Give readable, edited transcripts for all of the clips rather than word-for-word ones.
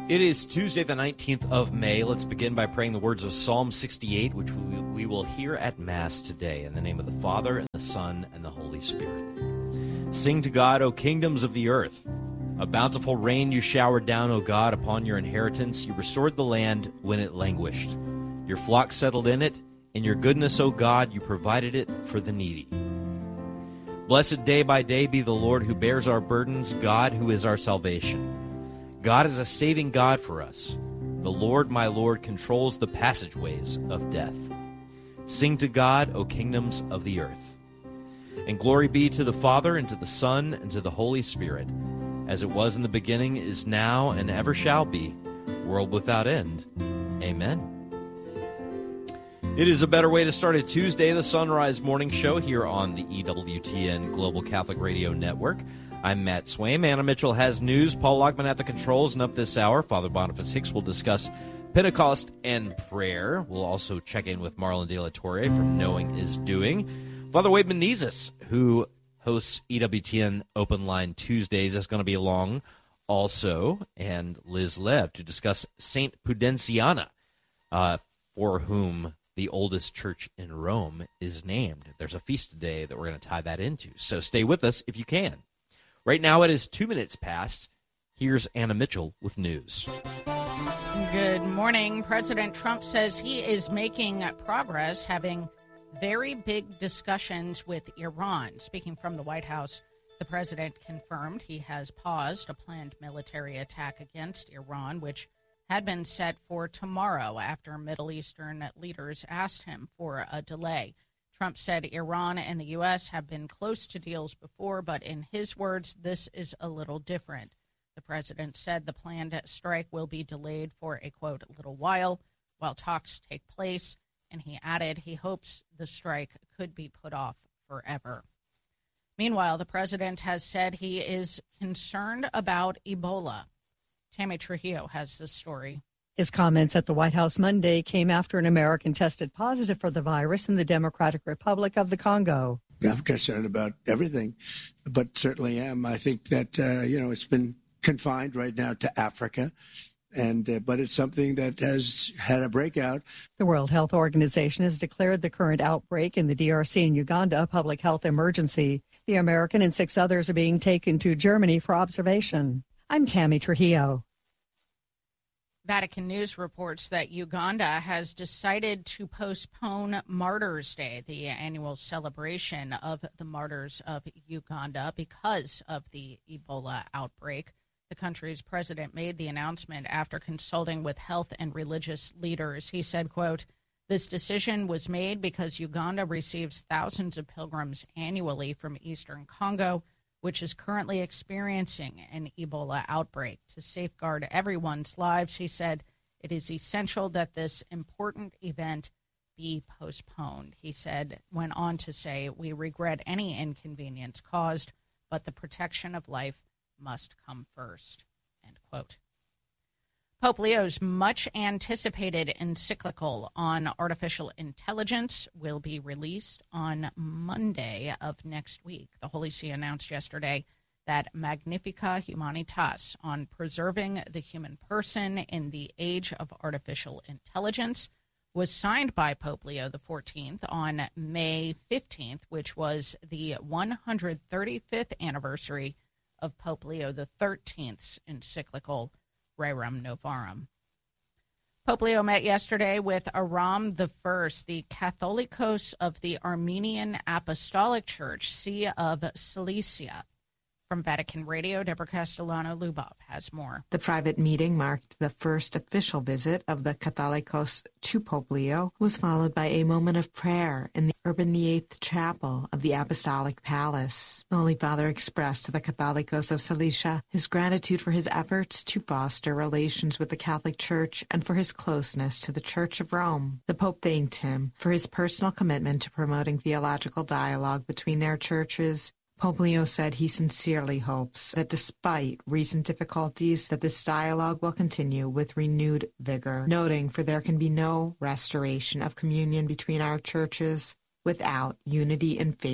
It is Tuesday, the 19th of May. Let's begin by praying the words of Psalm 68, which we will hear at Mass today. In the name of the Father, and the Son, and the Holy Spirit. Sing to God, O kingdoms of the earth. A bountiful rain you showered down, O God, upon your inheritance. You restored the land when it languished. Your flock settled in it. In your goodness, O God, you provided it for the needy. Blessed day by day be the Lord who bears our burdens, God who is our salvation. God is a saving God for us. The Lord, my Lord, controls the passageways of death. Sing to God, O kingdoms of the earth. And glory be to the Father, and to the Son, and to the Holy Spirit, as it was in the beginning, is now, and ever shall be, world without end. Amen. It is a better way to start a Tuesday, the Sunrise Morning Show here on the EWTN Global Catholic Radio Network. I'm Matt Swaim. Anna Mitchell has news. Paul Lockman at the controls, and up this hour, Father Boniface Hicks will discuss Pentecost and prayer. We'll also check in with Marlon De La Torre from Knowing is Doing. Father Wade Menezes, who hosts EWTN Open Line Tuesdays, is going to be along also, and Liz Lev to discuss Saint Pudenciana, for whom the oldest church in Rome is named. There's a feast today that we're going to tie that into, so stay with us if you can. Right now it is 2 minutes past. Here's Anna Mitchell with news. Good morning. President Trump says he is making progress, having very big discussions with Iran. Speaking from the White House, the president confirmed he has paused a planned military attack against Iran, which had been set for tomorrow after Middle Eastern leaders asked him for a delay. Trump said Iran and the U.S. have been close to deals before, but in his words, this is a little different. The president said the planned strike will be delayed for a, quote, little while talks take place, and he added he hopes the strike could be put off forever. Meanwhile, the president has said he is concerned about Ebola. Tammy Trujillo has this story. His comments at the White House Monday came after an American tested positive for the virus in the Democratic Republic of the Congo. I'm concerned about everything, but certainly am. I think that, it's been confined right now to Africa, but it's something that has had a breakout. The World Health Organization has declared the current outbreak in the DRC and Uganda a public health emergency. The American and 6 others are being taken to Germany for observation. I'm Tammy Trujillo. Vatican News reports that Uganda has decided to postpone Martyrs' Day, the annual celebration of the martyrs of Uganda, because of the Ebola outbreak. The country's president made the announcement after consulting with health and religious leaders. He said, quote, "This decision was made because Uganda receives thousands of pilgrims annually from eastern Congo, which is currently experiencing an Ebola outbreak. To safeguard everyone's lives," he said, "it is essential that this important event be postponed." He went on to say, "We regret any inconvenience caused, but the protection of life must come first," end quote. Pope Leo's much-anticipated encyclical on artificial intelligence will be released on Monday of next week. The Holy See announced yesterday that Magnifica Humanitas on preserving the human person in the age of artificial intelligence was signed by Pope Leo XIV on May 15th, which was the 135th anniversary of Pope Leo XIII's encyclical Rerum Novarum. Pope Leo met yesterday with Aram I, the Catholicos of the Armenian Apostolic Church, See of Cilicia. From Vatican Radio, Deborah Castellano-Lubov has more. The private meeting marked the first official visit of the Catholicos to Pope Leo, was followed by a moment of prayer in the Urban VIII Chapel of the Apostolic Palace. The Holy Father expressed to the Catholicos of Cilicia his gratitude for his efforts to foster relations with the Catholic Church and for his closeness to the Church of Rome. The Pope thanked him for his personal commitment to promoting theological dialogue between their churches. Pope Leo said he sincerely hopes that despite recent difficulties, that this dialogue will continue with renewed vigor, noting for there can be no restoration of communion between our churches without unity in faith.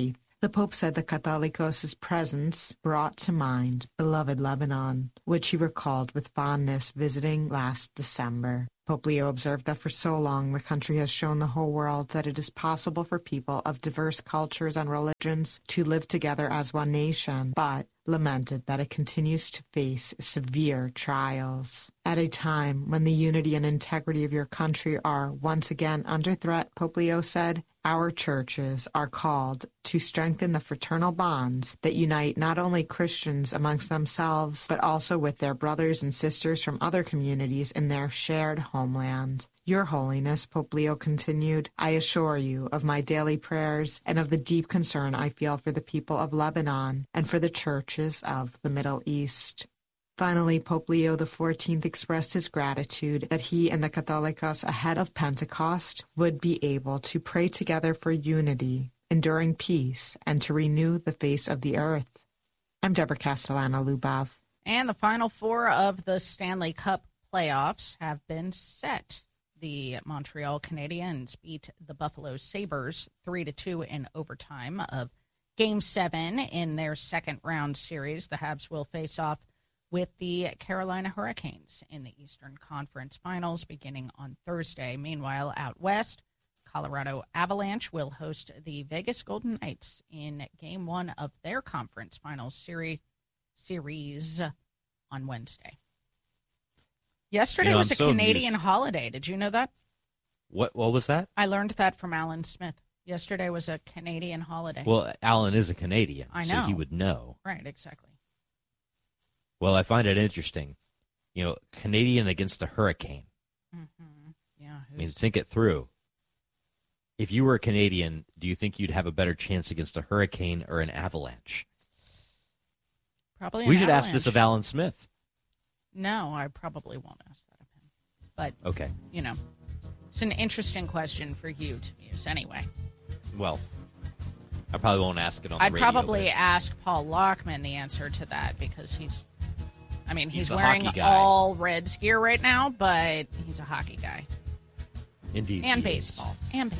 The Pope said the Catholicos' presence brought to mind beloved Lebanon, which he recalled with fondness visiting last December. Pope Leo observed that for so long the country has shown the whole world that it is possible for people of diverse cultures and religions to live together as one nation, but lamented that it continues to face severe trials. At a time when the unity and integrity of your country are once again under threat, Pope Leo said, our churches are called to strengthen the fraternal bonds that unite not only Christians amongst themselves, but also with their brothers and sisters from other communities in their shared homeland. Your Holiness, Pope Leo continued, I assure you of my daily prayers and of the deep concern I feel for the people of Lebanon and for the churches of the Middle East. Finally, Pope Leo XIV expressed his gratitude that he and the Catholicos ahead of Pentecost would be able to pray together for unity, enduring peace, and to renew the face of the earth. I'm Deborah Castellano-Lubov. And the final four of the Stanley Cup playoffs have been set. The Montreal Canadiens beat the Buffalo Sabres 3-2 in overtime of Game 7 in their second-round series. The Habs will face off with the Carolina Hurricanes in the Eastern Conference Finals beginning on Thursday. Meanwhile, out west, Colorado Avalanche will host the Vegas Golden Knights in Game 1 of their Conference Finals series on Wednesday. Yesterday was a Canadian holiday. Did you know that? What was that? I learned that from Alan Smith. Yesterday was a Canadian holiday. Well, Alan is a Canadian, I know. so he would know. Right, exactly. Well, I find it interesting. Canadian against a hurricane. Mm-hmm. Yeah. I mean, think it through. If you were a Canadian, do you think you'd have a better chance against a hurricane or an avalanche? Probably We should ask this of Alan Smith. No, I probably won't ask that of him. But, okay. It's an interesting question for you to muse anyway. Well, I probably won't ask it on the radio. I'd probably ask Paul Lockman the answer to that because he's wearing all Reds gear right now, but he's a hockey guy. Indeed. And baseball.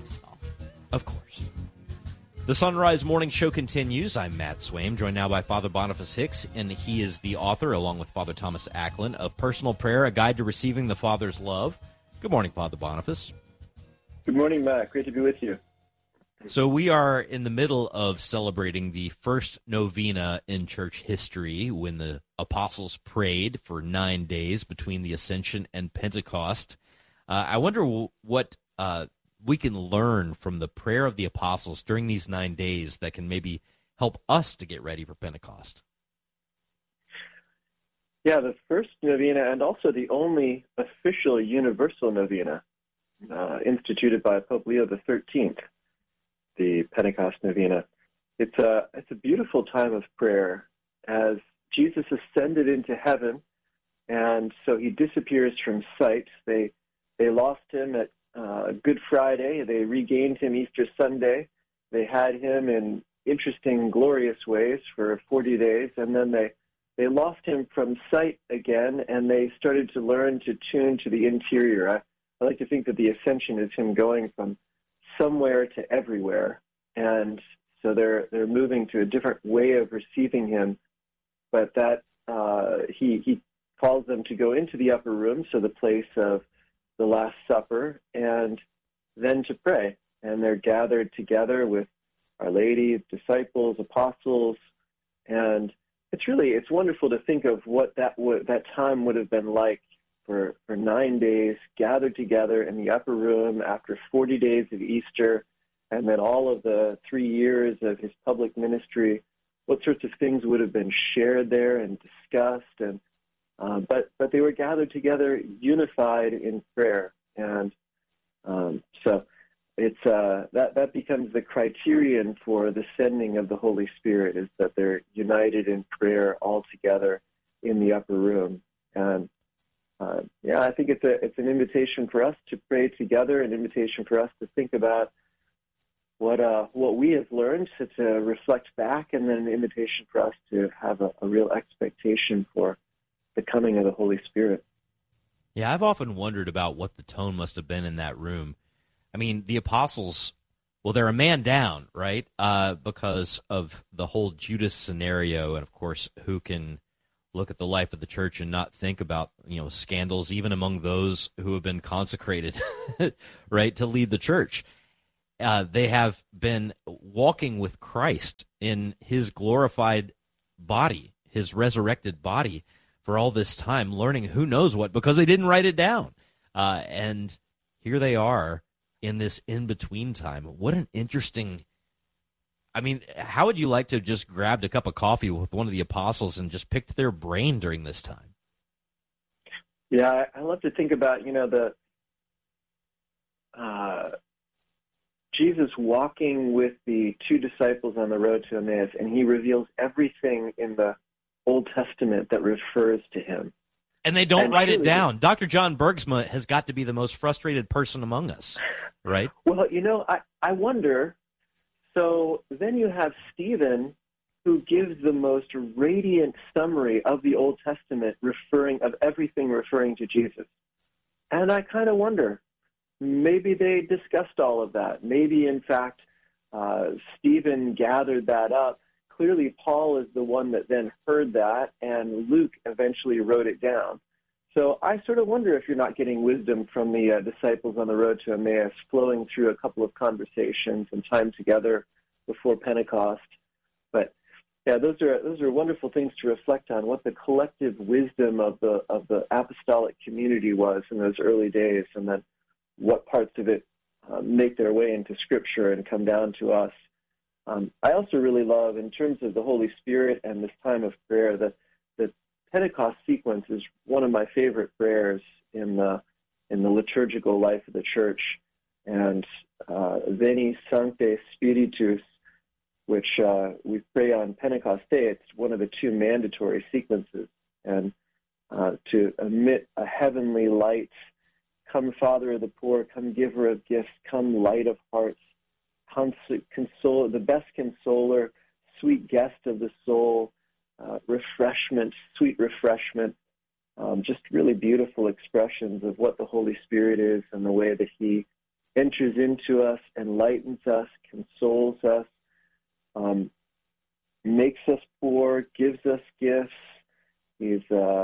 Of course. The Sunrise Morning Show continues. I'm Matt Swaim, joined now by Father Boniface Hicks, and he is the author, along with Father Thomas Acklin, of Personal Prayer, A Guide to Receiving the Father's Love. Good morning, Father Boniface. Good morning, Matt. Great to be with you. So we are in the middle of celebrating the first novena in church history when the apostles prayed for 9 days between the Ascension and Pentecost. I wonder what we can learn from the prayer of the apostles during these 9 days that can maybe help us to get ready for Pentecost. Yeah, the first novena and also the only official universal novena instituted by Pope Leo XIII, the Pentecost novena. It's a beautiful time of prayer as Jesus ascended into heaven, and so he disappears from sight. They lost him at Good Friday. They regained him Easter Sunday. They had him in interesting, glorious ways for 40 days, and then they lost him from sight again, and they started to learn to tune to the interior. I like to think that the ascension is him going from somewhere to everywhere, and so they're moving to a different way of receiving him, but that he calls them to go into the upper room, so the place of the Last Supper, and then to pray. And they're gathered together with Our Lady, disciples, apostles, and it's wonderful to think of what that time would have been like for 9 days, gathered together in the upper room after 40 days of Easter, and then all of the 3 years of his public ministry. What sorts of things would have been shared there and discussed, and but they were gathered together, unified in prayer, and so it's that becomes the criterion for the sending of the Holy Spirit, is that they're united in prayer all together in the upper room. And I think it's an invitation for us to pray together, an invitation for us to think about what we have learned, to reflect back, and then an invitation for us to have a real expectation for the coming of the Holy Spirit. Yeah, I've often wondered about what the tone must have been in that room. I mean, the apostles Well, they're a man down, right? Because of the whole Judas scenario, and of course, who can look at the life of the church and not think about, scandals, even among those who have been consecrated, right, to lead the church. They have been walking with Christ in his glorified body, his resurrected body, for all this time, learning who knows what, because they didn't write it down. And here they are in this in-between time. What an interesting... how would you like to have just grabbed a cup of coffee with one of the apostles and just picked their brain during this time? Yeah, I love to think about, Jesus walking with the two disciples on the road to Emmaus, and he reveals everything in the Old Testament that refers to him. And they don't write it down. Dr. John Bergsma has got to be the most frustrated person among us, right? Well, I wonder... So then you have Stephen, who gives the most radiant summary of the Old Testament, of everything referring to Jesus. And I kind of wonder, maybe they discussed all of that. Maybe, in fact, Stephen gathered that up. Clearly, Paul is the one that then heard that, and Luke eventually wrote it down. So I sort of wonder if you're not getting wisdom from the disciples on the road to Emmaus, flowing through a couple of conversations and time together before Pentecost. But yeah, those are wonderful things to reflect on, what the collective wisdom of the apostolic community was in those early days, and then what parts of it make their way into Scripture and come down to us. I also really love, in terms of the Holy Spirit and this time of prayer, that the Pentecost sequence is one of my favorite prayers in the liturgical life of the church. And Veni Sancte Spiritus, which we pray on Pentecost Day, it's one of the two mandatory sequences. And to emit a heavenly light, come Father of the poor, come Giver of gifts, come Light of hearts, console, the best consoler, sweet guest of the soul, refreshment, sweet refreshment, just really beautiful expressions of what the Holy Spirit is and the way that he enters into us, enlightens us, consoles us, makes us poor, gives us gifts. He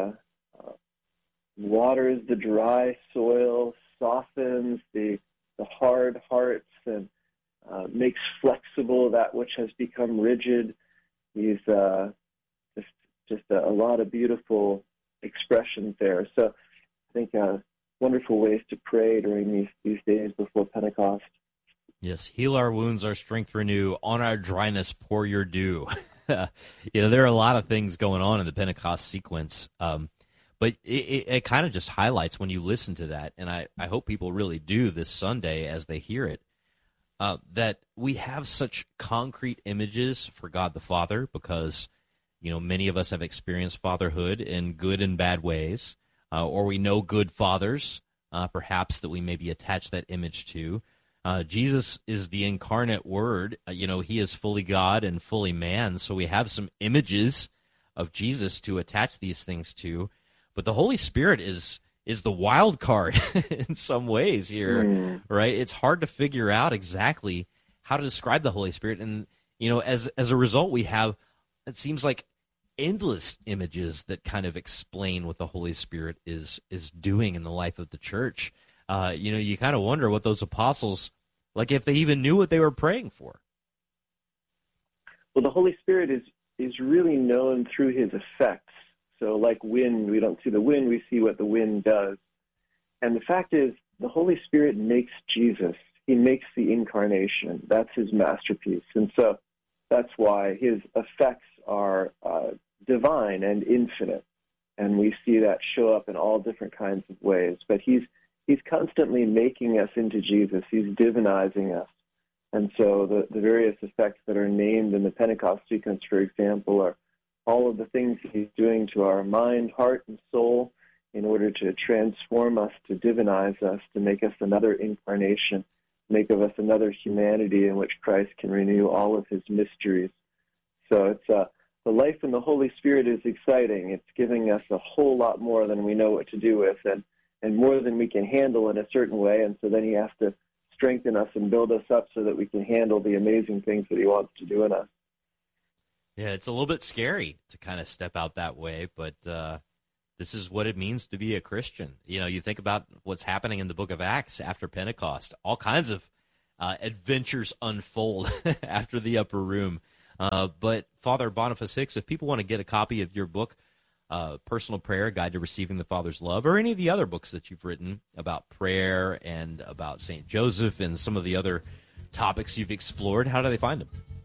waters the dry soil, softens the hard hearts, and makes flexible that which has become rigid. He's just a lot of beautiful expressions there. So I think wonderful ways to pray during these days before Pentecost. Yes, heal our wounds, our strength renew. On our dryness, pour your dew. There are a lot of things going on in the Pentecost sequence, but it kind of just highlights when you listen to that, and I hope people really do this Sunday as they hear it, that we have such concrete images for God the Father, because many of us have experienced fatherhood in good and bad ways, or we know good fathers, perhaps, that we maybe attach that image to. Jesus is the incarnate Word. He is fully God and fully man, so we have some images of Jesus to attach these things to. But the Holy Spirit is the wild card in some ways here, right? It's hard to figure out exactly how to describe the Holy Spirit, and as a result, we have, it seems like, endless images that kind of explain what the Holy Spirit is doing in the life of the church. You kind of wonder what those apostles, like, if they even knew what they were praying for. Well, the Holy Spirit is really known through his effects. So like wind, we don't see the wind, we see what the wind does. And the fact is, the Holy Spirit makes Jesus. He makes the incarnation. That's his masterpiece. And so that's why his effects are divine and infinite. And we see that show up in all different kinds of ways. But he's constantly making us into Jesus. He's divinizing us. And so the various effects that are named in the Pentecost sequence, for example, are all of the things he's doing to our mind, heart, and soul in order to transform us, to divinize us, to make us another incarnation, make of us another humanity in which Christ can renew all of his mysteries. So it's the life in the Holy Spirit is exciting. It's giving us a whole lot more than we know what to do with, and more than we can handle in a certain way. And so then he has to strengthen us and build us up so that we can handle the amazing things that he wants to do in us. Yeah, it's a little bit scary to kind of step out that way, but this is what it means to be a Christian. You know, you think about what's happening in the book of Acts after Pentecost. All kinds of adventures unfold after the upper room. But Father Boniface Hicks, if people want to get a copy of your book, Personal Prayer, Guide to Receiving the Father's Love, or any of the other books that you've written about prayer and about St. Joseph and some of the other topics you've explored, how do they find them?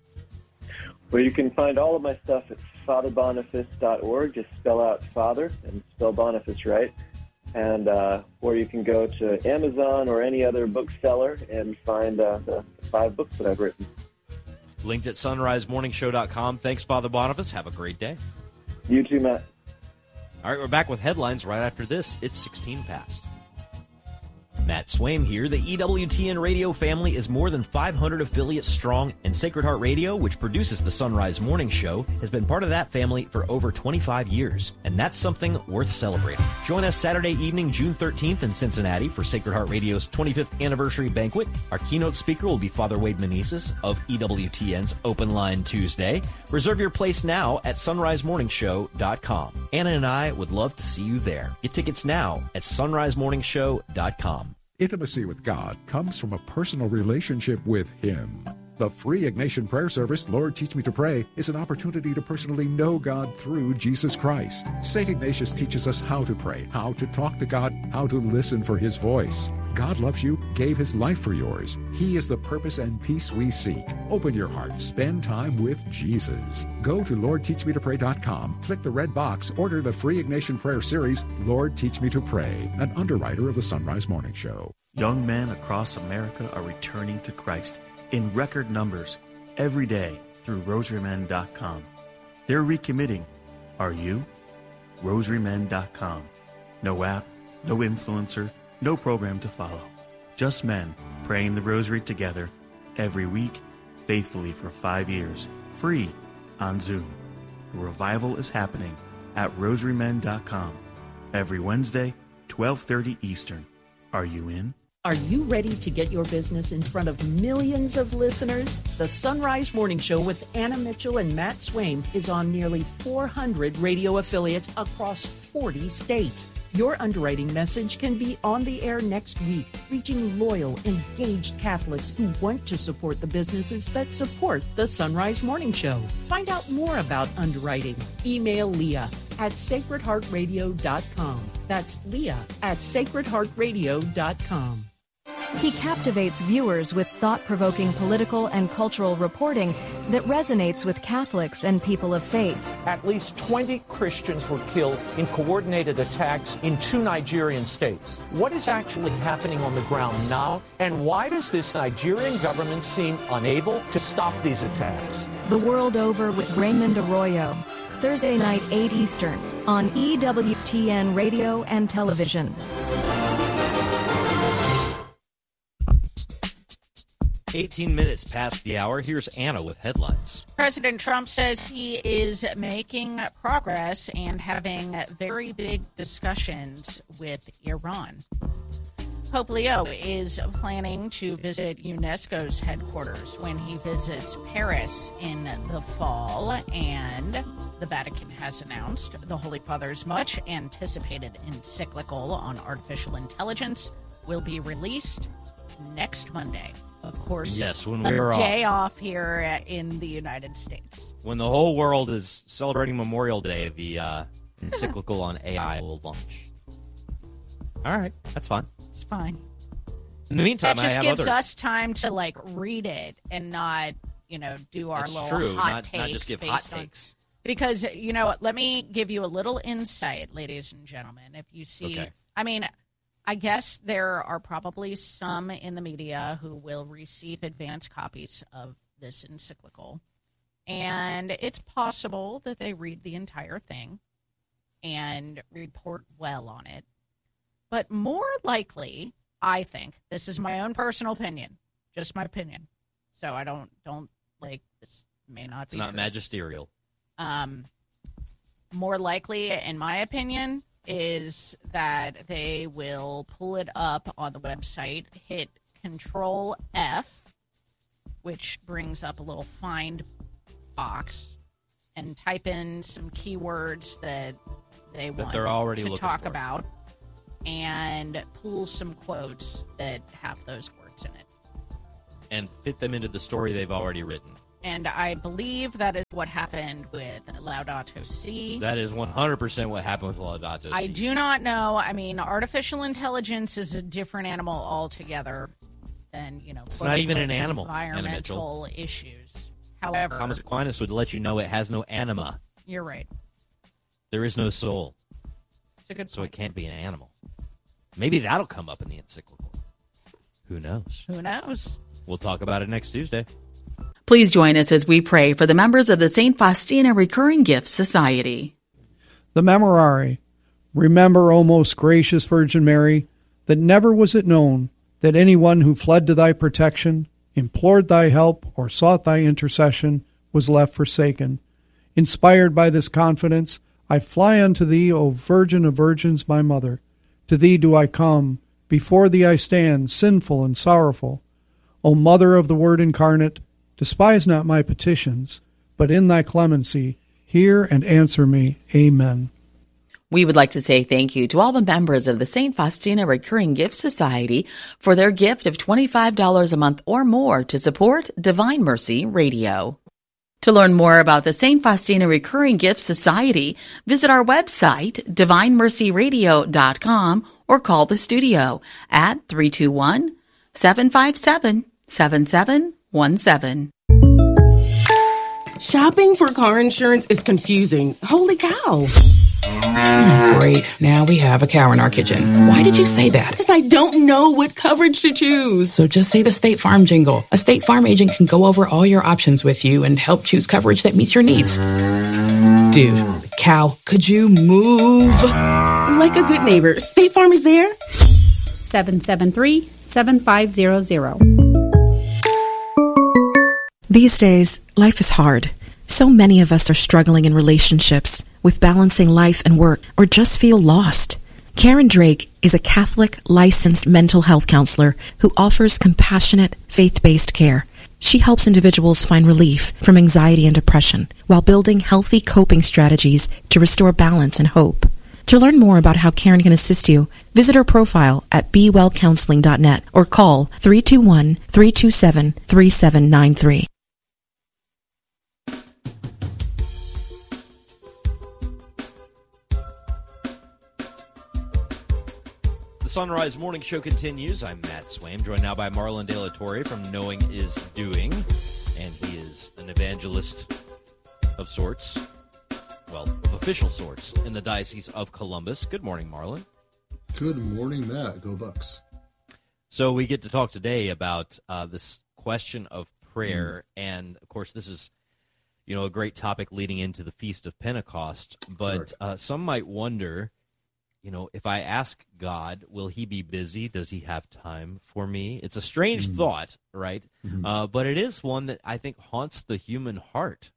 Well, you can find all of my stuff at fatherboniface.org. Just spell out Father and spell Boniface right. And or you can go to Amazon or any other bookseller and find the 5 books that I've written. Linked at sunrisemorningshow.com. Thanks, Father Boniface. Have a great day. You too, Matt. All right, we're back with headlines right after this. It's 16 past. Matt Swaim here. The EWTN radio family is more than 500 affiliates strong, and Sacred Heart Radio, which produces the Sunrise Morning Show, has been part of that family for over 25 years, and that's something worth celebrating. Join us Saturday evening, June 13th in Cincinnati for Sacred Heart Radio's 25th anniversary banquet. Our keynote speaker will be Father Wade Meneses of EWTN's Open Line Tuesday. Reserve your place now at sunrisemorningshow.com. Anna and I would love to see you there. Get tickets now at sunrisemorningshow.com. Intimacy with God comes from a personal relationship with Him. The free Ignatian prayer service, Lord Teach Me to Pray, is an opportunity to personally know God through Jesus Christ. St. Ignatius teaches us how to pray, how to talk to God, how to listen for His voice. God loves you, gave His life for yours. He is the purpose and peace we seek. Open your heart, spend time with Jesus. Go to LordTeachMeToPray.com, click the red box, order the free Ignatian prayer series, Lord Teach Me to Pray, an underwriter of the Sunrise Morning Show. Young men across America are returning to Christ in record numbers every day through rosarymen.com. They're recommitting. Are you? rosarymen.com. No app, no influencer, no program to follow. Just men praying the rosary together every week, faithfully for 5 years, free on Zoom. The revival is happening at rosarymen.com every Wednesday, 12:30 Eastern. Are you in? Are you ready to get your business in front of millions of listeners? The Sunrise Morning Show with Anna Mitchell and Matt Swaim is on nearly 400 radio affiliates across 40 states. Your underwriting message can be on the air next week, reaching loyal, engaged Catholics who want to support the businesses that support the Sunrise Morning Show. Find out more about underwriting. Email Leah at sacredheartradio.com. That's Leah at sacredheartradio.com. He captivates viewers with thought-provoking political and cultural reporting that resonates with Catholics and people of faith. At least 20 Christians were killed in coordinated attacks in 2 Nigerian states. What is actually happening on the ground now, and why does this Nigerian government seem unable to stop these attacks? The World Over with Raymond Arroyo. Thursday night, 8 Eastern, on EWTN Radio and Television. 18 minutes past the hour. Here's Anna with headlines. President Trump says he is making progress and having very big discussions with Iran. Pope Leo is planning to visit UNESCO's headquarters when he visits Paris in the fall, and the Vatican has announced the Holy Father's much anticipated encyclical on artificial intelligence will be released next Monday. Of course, yes, when a we're day off here in the United States. When the whole world is celebrating Memorial Day, the encyclical on AI will launch. All right, that's fine. It's fine. In the meantime, that just I have gives us time to read it and not, do our That's little true. hot takes. Not just give based hot on, takes. Because let me give you a little insight, ladies and gentlemen. If you see, okay. I guess there are probably some in the media who will receive advance copies of this encyclical. And it's possible that they read the entire thing and report well on it. But more likely, I think, this is my own personal opinion, just my opinion. So I don't this may not be It's not true. magisterial. More likely, in my opinion, is that they will pull it up on the website, hit Control F, which brings up a little find box, and type in some keywords that they want they're already to looking talk for. about, and pull some quotes that have those words in it. And fit them into the story they've already written. And I believe that is what happened with Laudato Si. That is 100% what happened with Laudato Si. I do not know. I mean, artificial intelligence is a different animal altogether than, it's not even an animal, environmental issues. However, Thomas Aquinas would let you know it has no anima. You're right. There is no soul. It's a good point. So it can't be an animal. Maybe that'll come up in the encyclical. Who knows? Who knows? We'll talk about it next Tuesday. Please join us as we pray for the members of the St. Faustina Recurring Gifts Society. The Memorare. Remember, O most gracious Virgin Mary, that never was it known that anyone who fled to thy protection, implored thy help, or sought thy intercession was left forsaken. Inspired by this confidence, I fly unto thee, O Virgin of Virgins, my Mother. To thee do I come, before thee I stand, sinful and sorrowful. O Mother of the Word incarnate, despise not my petitions, but in thy clemency, hear and answer me. Amen. We would like to say thank you to all the members of the St. Faustina Recurring Gifts Society for their gift of $25 a month or more to support Divine Mercy Radio. To learn more about the St. Faustina Recurring Gifts Society, visit our website, divinemercyradio.com, or call the studio at 321-757-7717. Shopping for car insurance is confusing. Holy cow. Great. Now we have a cow in our kitchen. Why did you say that? Because I don't know what coverage to choose. So just say the State Farm jingle. A State Farm agent can go over all your options with you and help choose coverage that meets your needs. Dude, cow, could you move? Like a good neighbor, State Farm is there. 773-7500. These days, life is hard. So many of us are struggling in relationships, with balancing life and work, or just feel lost. Karen Drake is a Catholic licensed mental health counselor who offers compassionate, faith-based care. She helps individuals find relief from anxiety and depression while building healthy coping strategies to restore balance and hope. To learn more about how Karen can assist you, visit her profile at bewellcounseling.net or call 321-327-3793. The Sunrise Morning Show continues. I'm Matt Swaim, joined now by Marlon De La Torre from Knowing is Doing, and he is an evangelist of sorts, well, of official sorts, in the Diocese of Columbus. Good morning, Marlon. Good morning, Matt. Go Bucks. So we get to talk today about this question of prayer, and of course this is, a great topic leading into the Feast of Pentecost, but some might wonder, if I ask God, will he be busy? Does he have time for me? It's a strange thought, right? But it is one that I think haunts the human heart.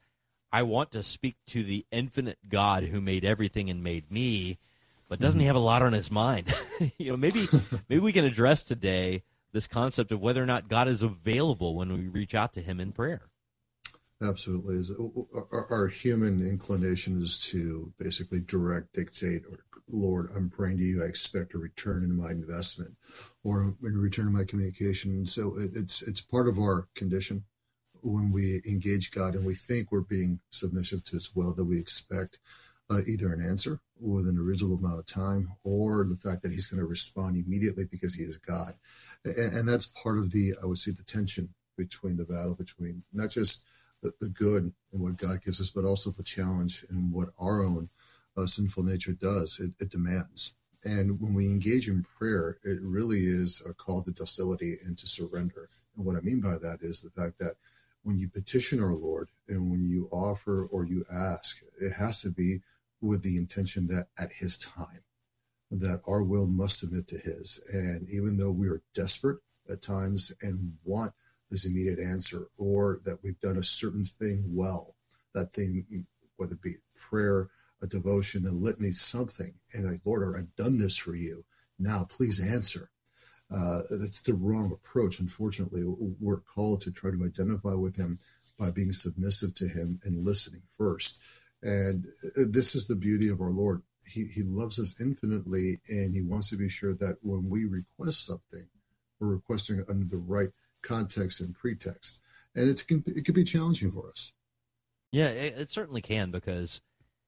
I want to speak to the infinite God who made everything and made me, but doesn't he have a lot on his mind? Maybe we can address today this concept of whether or not God is available when we reach out to him in prayer. Absolutely. Our human inclination is to basically direct, dictate, or Lord, I'm praying to you. I expect a return in my investment or a return in my communication. So it's part of our condition when we engage God and we think we're being submissive to his will, that we expect either an answer within a reasonable amount of time or the fact that he's going to respond immediately because he is God. And that's part of the tension between the battle between not just the good and what God gives us, but also the challenge and what our own sinful nature does. It demands. And when we engage in prayer, it really is a call to docility and to surrender. And what I mean by that is the fact that when you petition our Lord and when you offer or you ask, it has to be with the intention that at his time, that our will must submit to his. And even though we are desperate at times and want this immediate answer, or that we've done a certain thing well, that thing, whether it be prayer, a devotion, a litany, something, and like, Lord, I've done this for you. Now, please answer. That's the wrong approach. Unfortunately, we're called to try to identify with him by being submissive to him and listening first. And this is the beauty of our Lord. He loves us infinitely, and he wants to be sure that when we request something, we're requesting it under the right context and pretext. And it can be challenging for us. Yeah, it certainly can, because,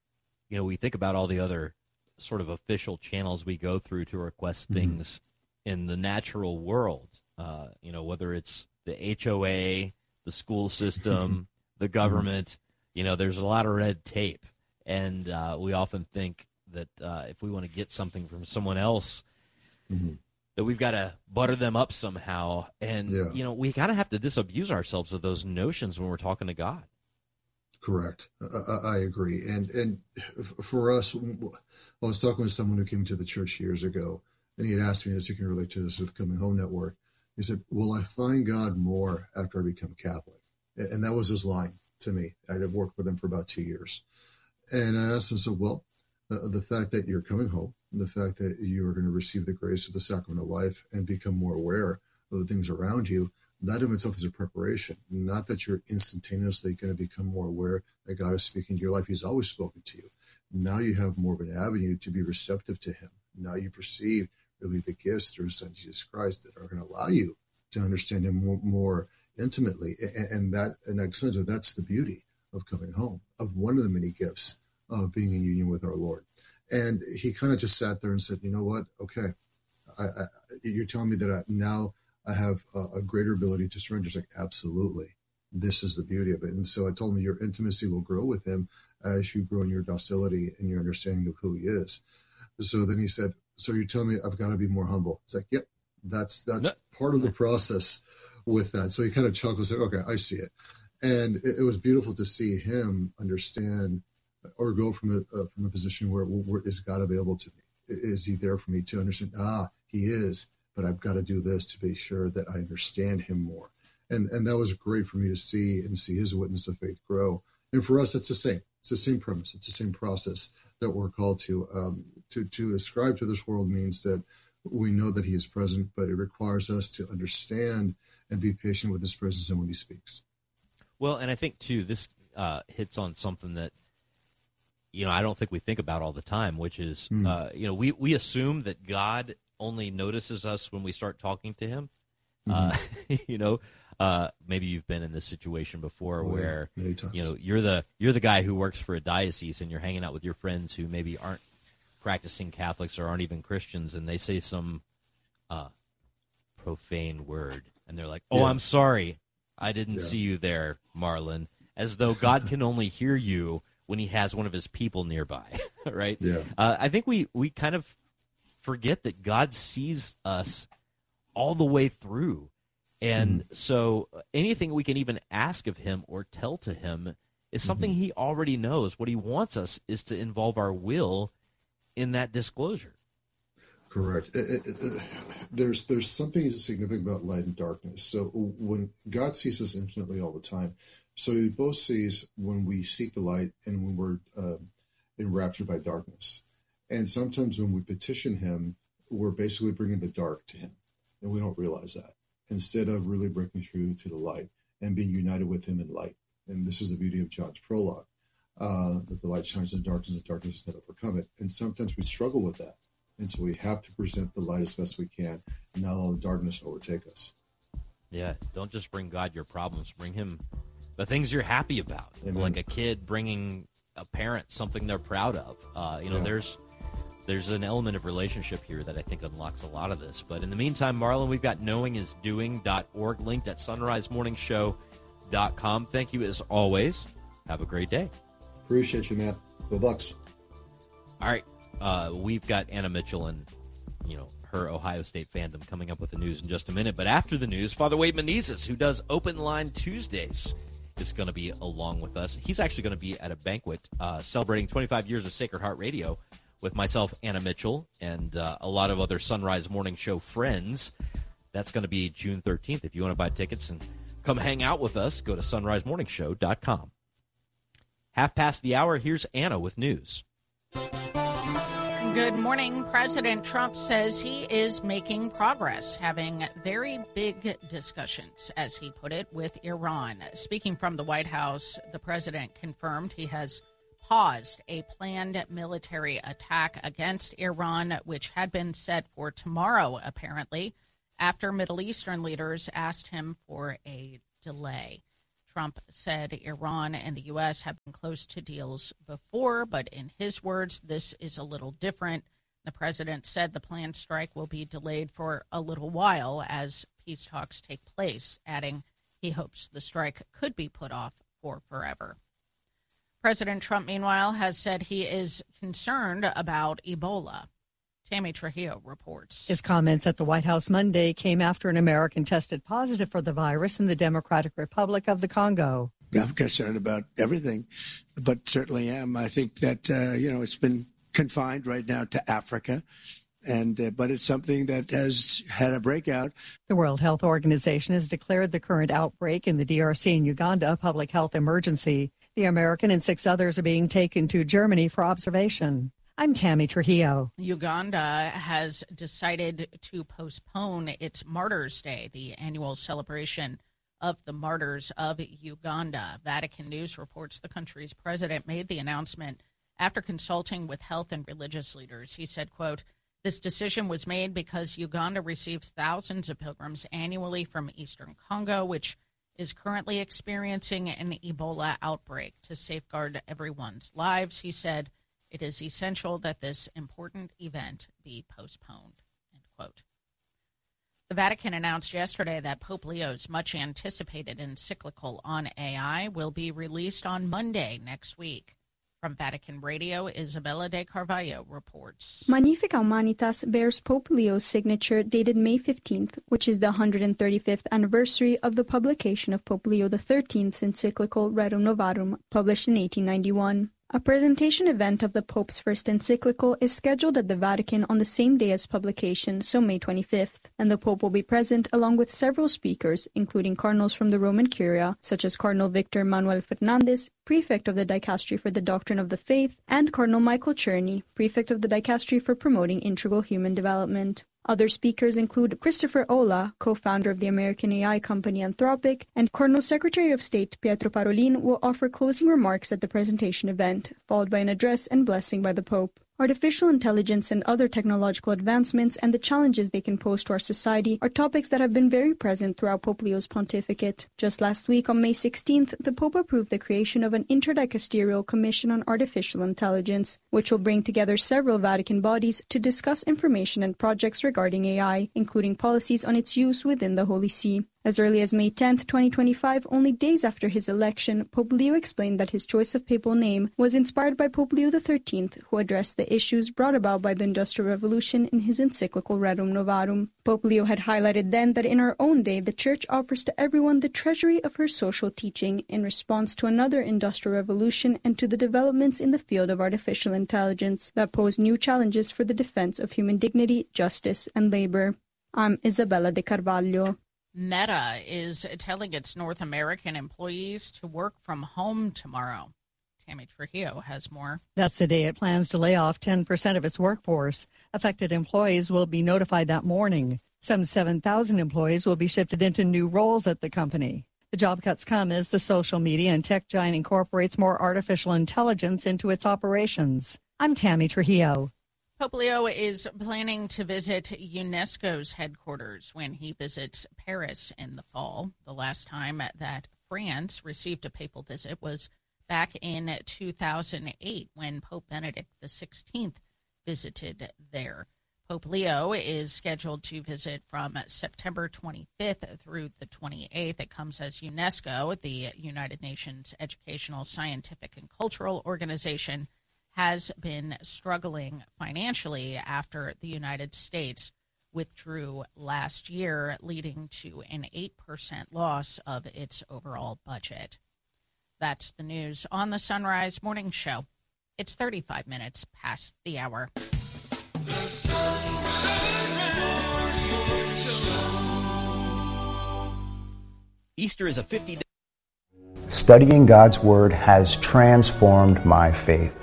we think about all the other sort of official channels we go through to request things in the natural world, whether it's the HOA, the school system, the government, there's a lot of red tape. And we often think that if we want to get something from someone else, that we've got to butter them up somehow. And, we kind of have to disabuse ourselves of those notions when we're talking to God. Correct. I agree. And for us, I was talking with someone who came to the church years ago, and he had asked me this, you can relate to this with Coming Home Network. He said, will I find God more after I become Catholic? And that was his line to me. I'd have worked with him for about 2 years. And I asked him, so, the fact that you're coming home, the fact that you are going to receive the grace of the sacrament of life and become more aware of the things around you, that in itself is a preparation. Not that you're instantaneously going to become more aware that God is speaking to your life. He's always spoken to you. Now you have more of an avenue to be receptive to him. Now you've received really the gifts through his son, Jesus Christ, that are going to allow you to understand him more intimately. And that's the beauty of coming home, of one of the many gifts of being in union with our Lord. And he kind of just sat there and said, you know what? Okay, you're telling me that now I have a greater ability to surrender. It's like, absolutely. This is the beauty of it. And so I told him your intimacy will grow with him as you grow in your docility and your understanding of who he is. So then he said, so you're telling me I've got to be more humble. It's like, yep, that's part of the process with that. So he kind of chuckled and said, okay, I see it. And it was beautiful to see him understand or go from a position where is God available to me? Is he there for me to understand? He is, but I've got to do this to be sure that I understand him more. And that was great for me to see his witness of faith grow. And for us, it's the same. It's the same premise. It's the same process that we're called to ascribe to this world means that we know that he is present, but it requires us to understand and be patient with his presence and when he speaks. Well, and I think, too, this hits on something that, I don't think we think about all the time, which is, we assume that God only notices us when we start talking to him. Maybe you've been in this situation before where, you're the guy who works for a diocese and you're hanging out with your friends who maybe aren't practicing Catholics or aren't even Christians, and they say some profane word, and they're like, I'm sorry, I didn't see you there, Marlon, as though God can only hear you when he has one of his people nearby, right? Yeah. I think we kind of forget that God sees us all the way through. And so anything we can even ask of him or tell to him is something he already knows. What he wants us is to involve our will in that disclosure. Correct. There's something significant about light and darkness. So when God sees us infinitely all the time, so he both sees when we seek the light and when we're enraptured by darkness. And sometimes when we petition him, we're basically bringing the dark to him, and we don't realize that, instead of really breaking through to the light and being united with him in light. And this is the beauty of John's prologue, that the light shines in darkness, and darkness does not overcome it. And sometimes we struggle with that. And so we have to present the light as best we can, and not all the darkness overtake us. Yeah, don't just bring God your problems. Bring him the things you're happy about. Amen. Like a kid bringing a parent something they're proud of. There's an element of relationship here that I think unlocks a lot of this. But in the meantime, Marlon, we've got knowingisdoing.org linked at sunrisemorningshow.com. Thank you as always. Have a great day. Appreciate you, Matt. Go Bucks. All right. We've got Anna Mitchell and, her Ohio State fandom coming up with the news in just a minute. But after the news, Father Wade Menezes, who does Open Line Tuesdays, is going to be along with us. He's actually going to be at a banquet celebrating 25 years of Sacred Heart Radio with myself, Anna Mitchell, and a lot of other Sunrise Morning Show friends. That's going to be June 13th. If you want to buy tickets and come hang out with us, go to sunrisemorningshow.com. 5:30, here's Anna with news. Good morning. President Trump says he is making progress, having very big discussions, as he put it, with Iran. Speaking from the White House, the president confirmed he has paused a planned military attack against Iran, which had been set for tomorrow, apparently, after Middle Eastern leaders asked him for a delay. Trump said Iran and the U.S. have been close to deals before, but in his words, this is a little different. The president said the planned strike will be delayed for a little while as peace talks take place, adding he hopes the strike could be put off for forever. President Trump, meanwhile, has said he is concerned about Ebola. Tammy Trujillo reports. His comments at the White House Monday came after an American tested positive for the virus in the Democratic Republic of the Congo. I'm concerned about everything, but certainly am. I think that, it's been confined right now to Africa, but it's something that has had a breakout. The World Health Organization has declared the current outbreak in the DRC and Uganda a public health emergency. The American and 6 others are being taken to Germany for observation. I'm Tammy Trujillo. Uganda has decided to postpone its Martyrs' Day, the annual celebration of the martyrs of Uganda. Vatican News reports the country's president made the announcement after consulting with health and religious leaders. He said, quote, "This decision was made because Uganda receives thousands of pilgrims annually from eastern Congo, which is currently experiencing an Ebola outbreak. To safeguard everyone's lives," he said, "it is essential that this important event be postponed," end quote. The Vatican announced yesterday that Pope Leo's much-anticipated encyclical on AI will be released on Monday next week. From Vatican Radio, Isabella de Carvalho reports. Magnificat Humanitas bears Pope Leo's signature dated May 15th, which is the 135th anniversary of the publication of Pope Leo XIII's encyclical Rerum Novarum, published in 1891. A presentation event of the Pope's first encyclical is scheduled at the Vatican on the same day as publication, so May 25th, and the Pope will be present along with several speakers, including cardinals from the Roman Curia, such as Cardinal Victor Manuel Fernandez, prefect of the Dicastery for the Doctrine of the Faith, and Cardinal Michael Czerny, prefect of the Dicastery for Promoting Integral Human Development. Other speakers include Christopher Olah, co-founder of the American AI company Anthropic, and Cardinal Secretary of State Pietro Parolin will offer closing remarks at the presentation event, followed by an address and blessing by the Pope. Artificial intelligence and other technological advancements and the challenges they can pose to our society are topics that have been very present throughout Pope Leo's pontificate. Just last week, on May 16th, the Pope approved the creation of an interdicasterial commission on artificial intelligence, which will bring together several Vatican bodies to discuss information and projects regarding AI, including policies on its use within the Holy See. As early as May 10, 2025, only days after his election, Pope Leo explained that his choice of papal name was inspired by Pope Leo XIII, who addressed the issues brought about by the Industrial Revolution in his encyclical Rerum Novarum. Pope Leo had highlighted then that in our own day, the Church offers to everyone the treasury of her social teaching in response to another industrial revolution and to the developments in the field of artificial intelligence that pose new challenges for the defense of human dignity, justice, and labor. I'm Isabella de Carvalho. Meta is telling its North American employees to work from home tomorrow. Tammy Trujillo has more. That's the day it plans to lay off 10% of its workforce. Affected employees will be notified that morning. Some 7,000 employees will be shifted into new roles at the company. The job cuts come as the social media and tech giant incorporates more artificial intelligence into its operations. I'm Tammy Trujillo. Pope Leo is planning to visit UNESCO's headquarters when he visits Paris in the fall. The last time that France received a papal visit was back in 2008 when Pope Benedict XVI visited there. Pope Leo is scheduled to visit from September 25th through the 28th. It comes as UNESCO, the United Nations Educational, Scientific, and Cultural Organization, has been struggling financially after the United States withdrew last year, leading to an 8% loss of its overall budget. That's the news on the Sunrise Morning Show. It's 35 minutes past the hour. The Sunrise Morning Show. Easter is a 50-day. Studying God's Word has transformed my faith.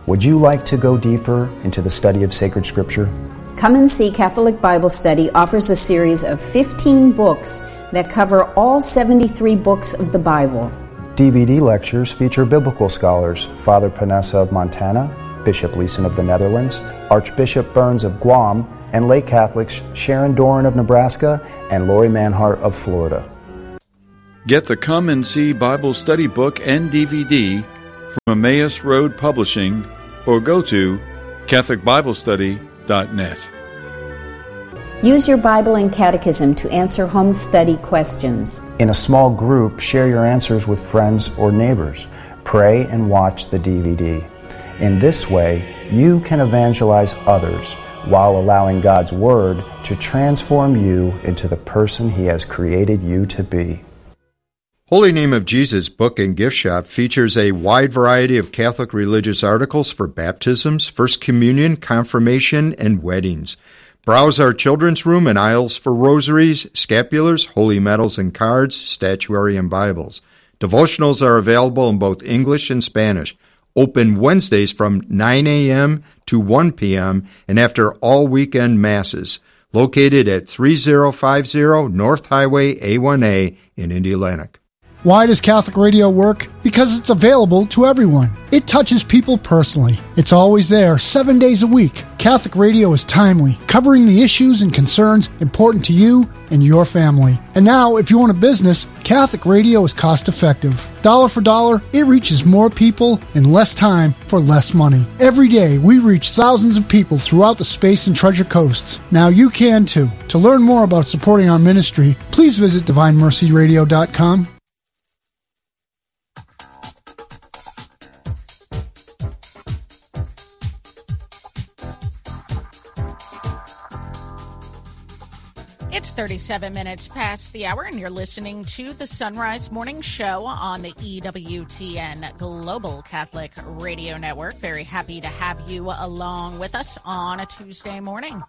Would you like to go deeper into the study of sacred scripture? Come and See Catholic Bible Study offers a series of 15 books that cover all 73 books of the Bible. DVD lectures feature biblical scholars Father Panessa of Montana, Bishop Leeson of the Netherlands, Archbishop Burns of Guam, and lay Catholics Sharon Doran of Nebraska and Lori Manhart of Florida. Get the Come and See Bible Study book and DVD from Emmaus Road Publishing or go to CatholicBibleStudy.net. Use your Bible and Catechism to answer home study questions. In a small group, share your answers with friends or neighbors. Pray and watch the DVD. In this way, you can evangelize others while allowing God's Word to transform you into the person He has created you to be. Holy Name of Jesus Book and Gift Shop features a wide variety of Catholic religious articles for baptisms, First Communion, confirmation, and weddings. Browse our children's room and aisles for rosaries, scapulars, holy medals and cards, statuary, and Bibles. Devotionals are available in both English and Spanish. Open Wednesdays from 9 a.m. to 1 p.m. and after all weekend masses. Located at 3050 North Highway A1A in Indianapolis. Why does Catholic radio work? Because it's available to everyone. It touches people personally. It's always there, 7 days a week. Catholic radio is timely, covering the issues and concerns important to you and your family. And now, if you own a business, Catholic radio is cost-effective. Dollar for dollar, it reaches more people in less time for less money. Every day, we reach thousands of people throughout the Space and Treasure Coasts. Now you can too. To learn more about supporting our ministry, please visit DivineMercyRadio.com. It's 37 minutes past the hour, and you're listening to the Sunrise Morning Show on the EWTN Global Catholic Radio Network. Very happy to have you along with us on a Tuesday morning.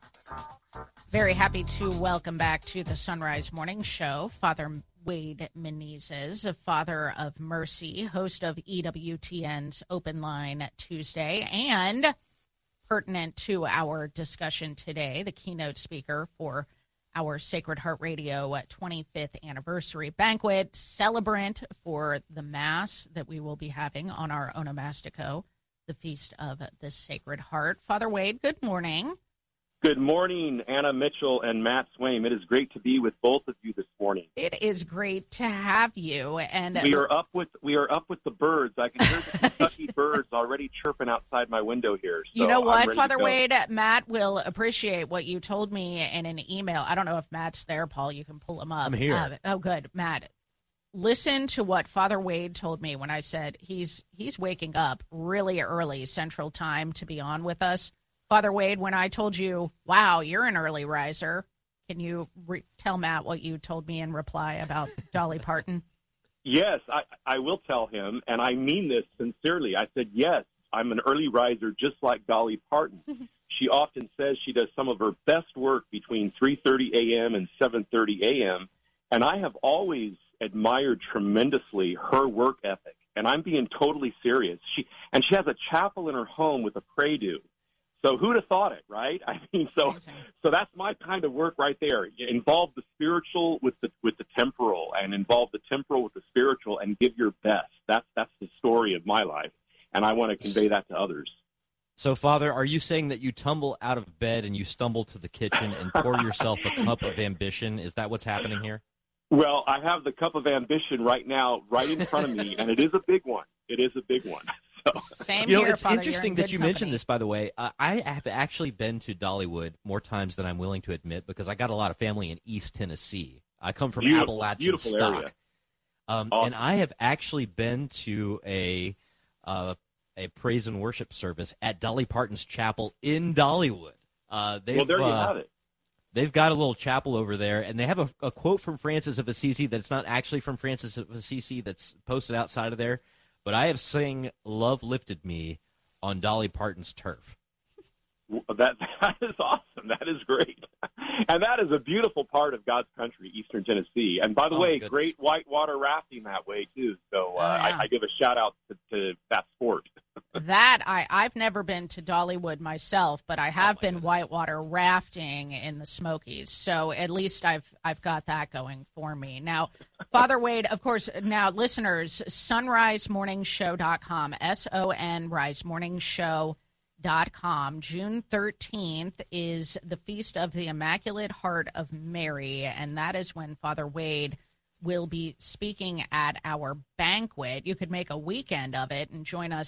Very happy to welcome back to the Sunrise Morning Show Father Wade Menezes, a Father of Mercy, host of EWTN's Open Line Tuesday, and pertinent to our discussion today, the keynote speaker for our Sacred Heart Radio 25th anniversary banquet, celebrant for the Mass that we will be having on our Onomastico, the Feast of the Sacred Heart. Father Wade, good morning. Good morning, Anna Mitchell and Matt Swaim. It is great to be with both of you this morning. It is great to have you. And we are up with the birds. I can hear the Kentucky birds already chirping outside my window here. So you know what, Father Wade? Matt will appreciate what you told me in an email. I don't know if Matt's there, Paul. You can pull him up. I'm here. Oh, good, Matt. Listen to what Father Wade told me when I said he's waking up really early Central Time to be on with us. Father Wade, when I told you, wow, you're an early riser, can you tell Matt what you told me in reply about Dolly Parton? Yes, I will tell him, and I mean this sincerely. I said, yes, I'm an early riser just like Dolly Parton. She often says she does some of her best work between 3:30 a.m. and 7:30 a.m., and I have always admired tremendously her work ethic, and I'm being totally serious. She has a chapel in her home with a pray-do. So who'd have thought it, right? I mean, so that's my kind of work right there. Involve the spiritual with the temporal, and involve the temporal with the spiritual, and give your best. That's the story of my life, and I want to convey that to others. So, Father, are you saying that you tumble out of bed and you stumble to the kitchen and pour yourself a cup of ambition? Is that what's happening here? Well, I have the cup of ambition right now, right in front of me, and it is a big one. It is a big one. Same here, here, it's Father, interesting that you company. mentioned this, by the way. I have actually been to Dollywood more times than I'm willing to admit because I got a lot of family in East Tennessee. I come from Appalachian stock. Awesome. And I have actually been to a praise and worship service at Dolly Parton's chapel in Dollywood. Well, there you have it. They've got a little chapel over there, and they have a quote from Francis of Assisi that's not actually from Francis of Assisi that's posted outside of there. But I have sang Love Lifted Me on Dolly Parton's turf. That is awesome. That is great. And that is a beautiful part of God's country, Eastern Tennessee. And by the way, great whitewater rafting that way, too. So I give a shout-out to that sport. that I've never been to Dollywood myself, but I have been whitewater rafting in the Smokies. So at least I've got that going for me. Now, Father Wade, of course, now listeners, sonrisemorningshow.com, SON risemorningshow.com. June 13th is the Feast of the Immaculate Heart of Mary, and that is when Father Wade will be speaking at our banquet. You could make a weekend of it and join us